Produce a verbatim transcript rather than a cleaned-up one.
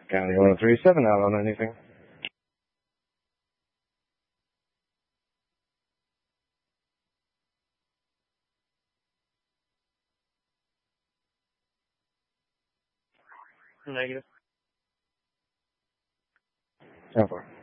County one oh three seven out on anything. Negative. How far?